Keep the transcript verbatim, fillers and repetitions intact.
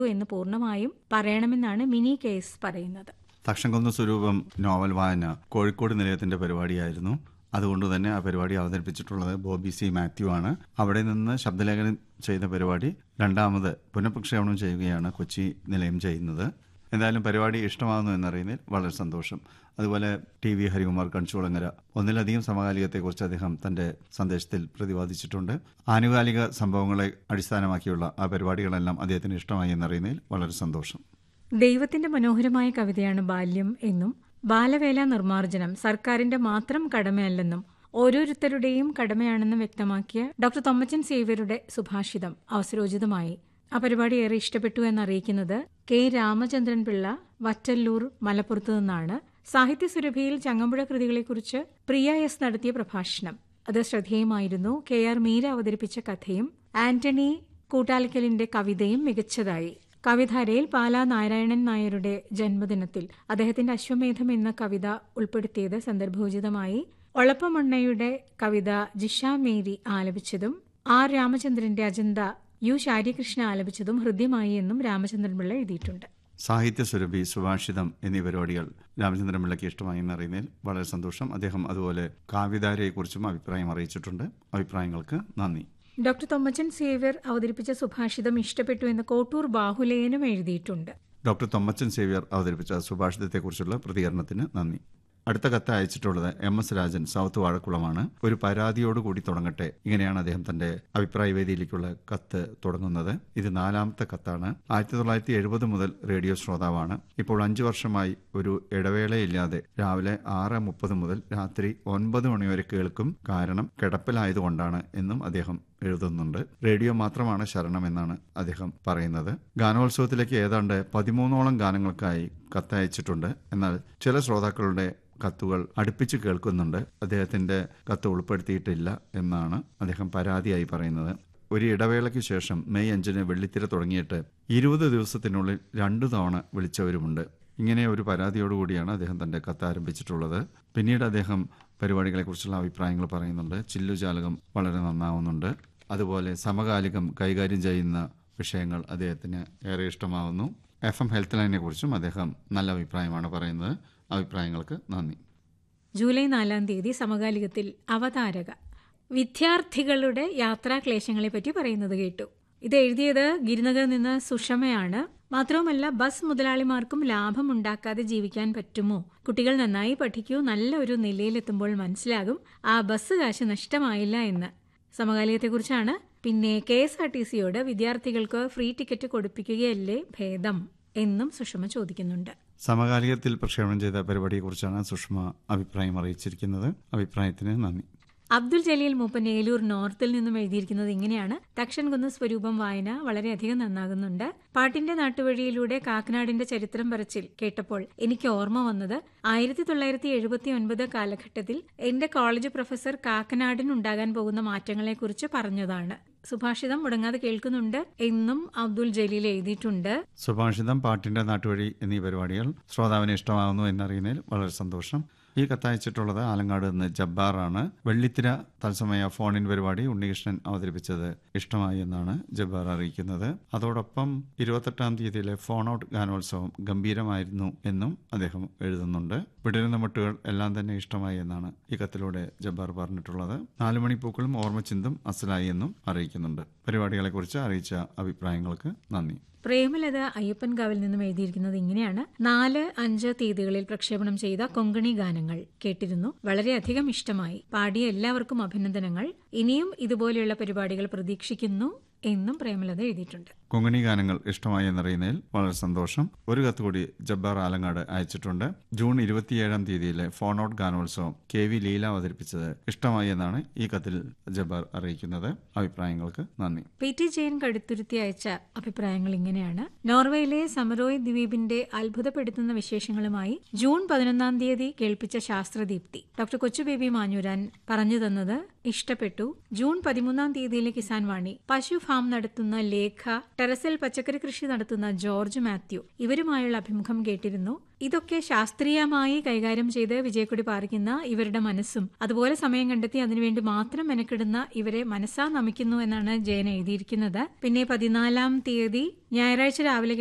എന്ന് പൂർണ്ണമായും പറയണമെന്നാണ് mini case പറയുന്നത്. തക്ഷൻകുന്ന് സ്വരൂപം നോവൽ വായന കോഴിക്കോട് നിലയത്തിന്റെ പരിപാടിയായിരുന്നു. അതുകൊണ്ട് തന്നെ ആ പരിപാടി അവതരിപ്പിച്ചിട്ടുള്ളത് ബോബി സി മാത്യു ആണ്. അവിടെ നിന്ന് ശബ്ദലേഖനം ചെയ്ത പരിപാടി രണ്ടാമത് പുനഃപ്രക്ഷേപണം ചെയ്യുകയാണ് കൊച്ചി നിലയം ചെയ്യുന്നത്. എന്തായാലും പരിപാടി ഇഷ്ടമാകുന്നു എന്നറിയുന്നതിൽ വളരെ സന്തോഷം. അതുപോലെ ടി വി ഹരികുമാർ കണിച്ചുകുളങ്ങര ഒന്നിലധികം സമകാലികത്തെക്കുറിച്ച് അദ്ദേഹം തന്റെ സന്ദേശത്തിൽ പ്രതിപാദിച്ചിട്ടുണ്ട്. ആനുകാലിക സംഭവങ്ങളെ അടിസ്ഥാനമാക്കിയുള്ള ആ പരിപാടികളെല്ലാം അദ്ദേഹത്തിന് ഇഷ്ടമായി എന്നറിയുന്നതിൽ വളരെ സന്തോഷം. ദൈവത്തിന്റെ മനോഹരമായ കവിതയാണ് ബാല്യം എന്നും ബാലവേല നിർമ്മാർജ്ജനം സർക്കാരിന്റെ മാത്രം കടമയല്ലെന്നും ഓരോരുത്തരുടെയും കടമയാണെന്നും വ്യക്തമാക്കിയ ഡോക്ടർ തൊമ്മച്ചൻ സേവ്യരുടെ സുഭാഷിതം അവസരോചിതമായി. ആ പരിപാടി ഏറെ ഇഷ്ടപ്പെട്ടു എന്നറിയിക്കുന്നത് കെ രാമചന്ദ്രൻ പിള്ള, വറ്റല്ലൂർ, മലപ്പുറത്തു നിന്നാണ്. സാഹിത്യസുരഭിയിൽ ചങ്ങമ്പുഴ കൃതികളെക്കുറിച്ച് പ്രിയ എസ് നടത്തിയ പ്രഭാഷണം അത് ശ്രദ്ധേയമായിരുന്നു. കെ ആർ മീര അവതരിപ്പിച്ച കഥയും ആന്റണി കൂട്ടാലിക്കലിന്റെ കവിതയും മികച്ചതായി. കവിധാരയിൽ പാലാ നാരായണൻ നായരുടെ ജന്മദിനത്തിൽ അദ്ദേഹത്തിന്റെ അശ്വമേധം എന്ന കവിത ഉൾപ്പെടുത്തിയത് സന്ദർഭോചിതമായി. ഒളപ്പമണ്ണയുടെ കവിത Jisha Mary ആലപിച്ചതും R രാമചന്ദ്രന്റെ Ajanta U ശാരികൃഷ്ണ ആലപിച്ചതും ഹൃദ്യമായി എന്നും രാമചന്ദ്രൻ പിള്ള എഴുതിയിട്ടുണ്ട്. സാഹിത്യ സുരഭി, സുഭാഷിതം എന്നീ പരിപാടികൾ രാമചന്ദ്രൻ പിള്ളയ്ക്ക് ഇഷ്ടമായി എന്നറിയുന്നതിൽ വളരെ സന്തോഷം. അദ്ദേഹം അതുപോലെ കാവ്യധാരയെക്കുറിച്ചും അഭിപ്രായം അറിയിച്ചിട്ടുണ്ട്. അഭിപ്രായങ്ങൾക്ക് നന്ദി. ഡോക്ടർ തൊമ്മച്ചൻ സേവ്യർ അവതരിപ്പിച്ച സുഭാഷിതം ഇഷ്ടപ്പെട്ടു എന്ന് കോട്ടൂർ ബാഹുലേനും എഴുതിയിട്ടുണ്ട്. ഡോക്ടർ തൊമ്മച്ചൻ സേവ്യർ അവതരിപ്പിച്ച സുഭാഷിതത്തെക്കുറിച്ചുള്ള പ്രതികരണത്തിന് നന്ദി. അടുത്ത കത്ത് അയച്ചിട്ടുള്ളത് എം എസ് രാജൻ, സൗത്ത് വാഴക്കുളമാണ്. ഒരു പരാതിയോടുകൂടി തുടങ്ങട്ടെ, ഇങ്ങനെയാണ് അദ്ദേഹം തന്റെ അഭിപ്രായ വേദിയിലേക്കുള്ള കത്ത് തുടങ്ങുന്നത്. ഇത് നാലാമത്തെ കത്താണ്. ആയിരത്തി തൊള്ളായിരത്തി എഴുപത് മുതൽ റേഡിയോ ശ്രോതാവാണ്. ഇപ്പോൾ അഞ്ചു വർഷമായി ഒരു ഇടവേളയില്ലാതെ രാവിലെ ആറ് മുപ്പത് മുതൽ രാത്രി ഒൻപത് മണിവരെ കേൾക്കും. കാരണം കിടപ്പിലായതുകൊണ്ടാണ് എന്നും അദ്ദേഹം എഴുതുന്നുണ്ട്. റേഡിയോ മാത്രമാണ് ശരണം എന്നാണ് അദ്ദേഹം പറയുന്നത്. ഗാനോത്സവത്തിലേക്ക് ഏതാണ്ട് പതിമൂന്നോളം ഗാനങ്ങൾക്കായി കത്തയച്ചിട്ടുണ്ട്. എന്നാൽ ചില ശ്രോതാക്കളുടെ കത്തുകൾ അടുപ്പിച്ച് കേൾക്കുന്നുണ്ട്. അദ്ദേഹത്തിന്റെ കത്ത് ഉൾപ്പെടുത്തിയിട്ടില്ല എന്നാണ് അദ്ദേഹം പരാതിയായി പറയുന്നത്. ഒരു ഇടവേളയ്ക്ക് ശേഷം മെയ് അഞ്ചിന് വെള്ളിത്തിര തുടങ്ങിയിട്ട് ഇരുപത് ദിവസത്തിനുള്ളിൽ രണ്ടു തവണ വിളിച്ചവരുമുണ്ട്. ഇങ്ങനെ ഒരു പരാതിയോടുകൂടിയാണ് അദ്ദേഹം തന്റെ കത്ത് ആരംഭിച്ചിട്ടുള്ളത്. പിന്നീട് അദ്ദേഹം പരിപാടികളെക്കുറിച്ചുള്ള അഭിപ്രായങ്ങൾ പറയുന്നുണ്ട്. ചില്ലുജാലകം വളരെ നന്നാവുന്നുണ്ട്. അതുപോലെ സമകാലികം കൈകാര്യം ചെയ്യുന്ന വിഷയങ്ങൾ അദ്ദേഹത്തിന് ഏറെ ഇഷ്ടമാവുന്നു. എഫ് എം ഹെൽത്ത് ലൈനെ കുറിച്ചും അദ്ദേഹം നല്ല അഭിപ്രായമാണ് പറയുന്നത്. അഭിപ്രായങ്ങൾക്ക് നന്ദി. ജൂലൈ നാലാം തീയതി സമകാലികത്തിൽ അവതാരക വിദ്യാർത്ഥികളുടെ യാത്രാക്ലേശങ്ങളെപ്പറ്റി പറയുന്നത് കേട്ടു. ഇത് എഴുതിയത് ഗിരിനഗറിൽ നിന്ന് സുഷമയാണ്. മാത്രവുമല്ല, ബസ് മുതലാളിമാർക്കും ലാഭം ഉണ്ടാക്കാതെ ജീവിക്കാൻ പറ്റുമോ? കുട്ടികൾ നന്നായി പഠിക്കൂ, നല്ല ഒരു നിലയിലെത്തുമ്പോൾ മനസ്സിലാകും ആ ബസ് കാശ് നഷ്ടമായില്ല എന്ന്. സമകാലികത്തെക്കുറിച്ചാണ്. പിന്നെ കെ എസ് ആർ ടി സിയോട് വിദ്യാർത്ഥികൾക്ക് ഫ്രീ ടിക്കറ്റ് കൊടുപ്പിക്കുകയല്ലേ ഭേദം എന്നും സുഷമ ചോദിക്കുന്നുണ്ട്. സമകാലികത്തിൽ പ്രക്ഷേപണം ചെയ്ത പരിപാടിയെക്കുറിച്ചാണ് സുഷമ അഭിപ്രായം അറിയിച്ചിരിക്കുന്നത്. അഭിപ്രായത്തിന് നന്ദി. അബ്ദുൽ ജലീൽ മൂപ്പൻ ഏലൂർ നോർത്തിൽ നിന്നും എഴുതിയിരിക്കുന്നത് ഇങ്ങനെയാണ്. തക്ഷൻകുന്ന് സ്വരൂപം വായന വളരെയധികം നന്നാകുന്നുണ്ട്. പാട്ടിന്റെ നാട്ടുവഴിയിലൂടെ കാക്കനാടിന്റെ ചരിത്രം പറച്ചിൽ കേട്ടപ്പോൾ എനിക്ക് ഓർമ്മ വന്നത് ആയിരത്തി തൊള്ളായിരത്തി എഴുപത്തി ഒൻപത് കാലഘട്ടത്തിൽ എന്റെ കോളേജ് പ്രൊഫസർ കാക്കനാടിനുണ്ടാകാൻ പോകുന്ന മാറ്റങ്ങളെക്കുറിച്ച് പറഞ്ഞതാണ്. സുഭാഷിതം മുടങ്ങാതെ കേൾക്കുന്നുണ്ട് എന്നും അബ്ദുൽ ജലീൽ എഴുതിയിട്ടുണ്ട്. സുഭാഷിതം, പാട്ടിന്റെ നാട്ടുവഴി എന്നീ പരിപാടികൾ ശ്രോതാവിന് ഇഷ്ടമാകുന്നു എന്നറിയുന്നതിൽ വളരെ സന്തോഷം. ഈ കത്തയച്ചിട്ടുള്ളത് ആലങ്ങാട് നിന്ന് ജബ്ബാറാണ്. വെള്ളിത്തിര തത്സമയ ഫോണിൻ പരിപാടി ഉണ്ണികൃഷ്ണൻ അവതരിപ്പിച്ചത് ഇഷ്ടമായി എന്നാണ് ജബ്ബാർ അറിയിക്കുന്നത്. അതോടൊപ്പം ഇരുപത്തെട്ടാം തീയതിയിലെ ഫോൺ ഔട്ട് ഗാനോത്സവം ഗംഭീരമായിരുന്നു എന്നും അദ്ദേഹം എഴുതുന്നുണ്ട്. വിടരുന്ന മുട്ടുകൾ എല്ലാം തന്നെ ഇഷ്ടമായി എന്നാണ് ഈ കത്തിലൂടെ ജബ്ബാർ പറഞ്ഞിട്ടുള്ളത്. നാലുമണിപ്പൂക്കളും ഓർമ്മച്ചിന്തും അസലായി എന്നും അറിയിക്കുന്നുണ്ട്. പരിപാടികളെക്കുറിച്ച് അറിയിച്ച അഭിപ്രായങ്ങൾക്ക് നന്ദി. പ്രേമലത അയ്യപ്പൻകാവിൽ നിന്നും എഴുതിയിരിക്കുന്നത് ഇങ്ങനെയാണ്. നാല് അഞ്ച് തീയതികളിൽ പ്രക്ഷേപണം ചെയ്ത കൊങ്കണി ഗാനങ്ങൾ കേട്ടിരുന്നു. വളരെയധികം ഇഷ്ടമായി. പാടിയ എല്ലാവർക്കും അഭിനന്ദനങ്ങൾ. ഇനിയും ഇതുപോലെയുള്ള പരിപാടികൾ പ്രതീക്ഷിക്കുന്നു എന്നും പ്രേമലത എഴുതിയിട്ടുണ്ട്. കൊങ്കണി ഗാനങ്ങൾ ഇഷ്ടമായി എന്നറിയുന്നതിൽ വളരെ സന്തോഷം. ഒരു കത്ത് കൂടി ജബ്ബാർ ആലങ്ങാട് അയച്ചിട്ടുണ്ട്. ജൂൺ ഇരുപത്തിയേഴാം തീയതിയിലെ ഫോൺ ഔട്ട് ഗാനോത്സവം കെ വി ലീല അവതരിപ്പിച്ചത് ഇഷ്ടമായി എന്നാണ് ഈ കത്തിൽ ജബ്ബാർ അറിയിക്കുന്നത്. അഭിപ്രായങ്ങൾക്ക് നന്ദി. പി ടി ജയൻ കടുത്തുരുത്തി അയച്ച അഭിപ്രായങ്ങൾ ഇങ്ങനെയാണ്. നോർവേയിലെ സമറോയ് ദ്വീപിന്റെ അത്ഭുതപ്പെടുത്തുന്ന വിശേഷങ്ങളുമായി ജൂൺ പതിനൊന്നാം തീയതി കേൾപ്പിച്ച ശാസ്ത്രദീപ്തി ഡോക്ടർ കൊച്ചുബേബി മാഞ്ഞൂരാൻ പറഞ്ഞു തന്നത് ഇഷ്ടപ്പെട്ടു. ജൂൺ പതിമൂന്നാം തീയതിയിലെ കിസാൻ വാണി പശു ഫാം നടത്തുന്ന ലേഖ ടെറസിൽ പച്ചക്കറി കൃഷി നടത്തുന്ന ജോർജ് മാത്യു ഇവരുമായുള്ള അഭിമുഖം കേട്ടിരുന്നു. ഇതൊക്കെ ശാസ്ത്രീയമായി കൈകാര്യം ചെയ്ത് വിജയക്കൊടി പാറിക്കുന്ന ഇവരുടെ മനസ്സും അതുപോലെ സമയം കണ്ടെത്തി അതിനുവേണ്ടി മാത്രം മെനക്കെടുന്ന ഇവരെ മനസ്സാ നമിക്കുന്നു എന്നാണ് ജയൻ എഴുതിയിരിക്കുന്നത്. പിന്നെ പതിനാലാം തീയതി ഞായറാഴ്ച രാവിലെ